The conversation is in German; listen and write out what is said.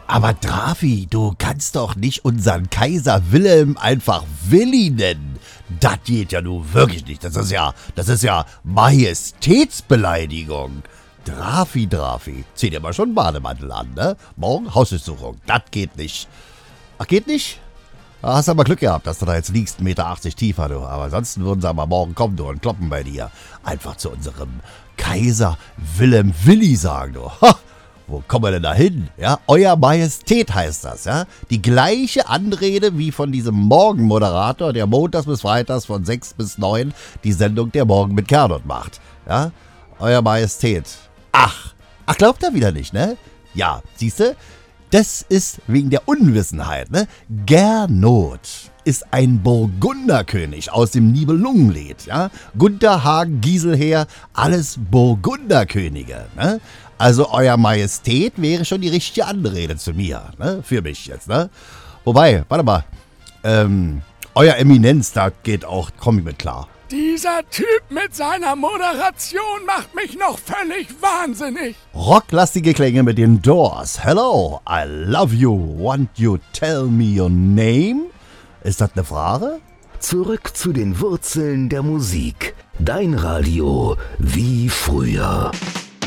Aber Drafi, du kannst doch nicht unseren Kaiser Wilhelm einfach Willi nennen. Das geht ja nun wirklich nicht. Das ist ja Majestätsbeleidigung. Drafi, zieh dir mal schon einen Bademantel an, ne? Morgen Hausdurchsuchung. Das geht nicht. Ach, geht nicht? Da hast du aber Glück gehabt, dass du da jetzt liegst, 1,80 Meter tiefer, du. Aber ansonsten würden sie aber morgen kommen, du, und kloppen bei dir. Einfach zu unserem Kaiser Wilhelm Willi sagen, du. Ha! Wo kommen wir denn da hin? Ja, Euer Majestät heißt das, ja. Die gleiche Anrede wie von diesem Morgenmoderator, der montags bis freitags von 6 bis 9 die Sendung Der Morgen mit Gernot macht. Ja, Euer Majestät. Ach, glaubt er wieder nicht, ne? Ja, siehste, das ist wegen der Unwissenheit, ne? Gernot ist ein Burgunderkönig aus dem Nibelungenlied, ja? Gunther, Hagen, Giselher, alles Burgunderkönige, ne? Also Euer Majestät wäre schon die richtige Anrede zu mir, ne? Für mich jetzt, ne? Wobei, warte mal, Euer Eminenz, da geht auch, komm ich mit klar. Dieser Typ mit seiner Moderation macht mich noch völlig wahnsinnig. Rocklastige Klänge mit den Doors. Hello, I love you. Want you tell me your name? Ist das eine Frage? Zurück zu den Wurzeln der Musik. Dein Radio wie früher.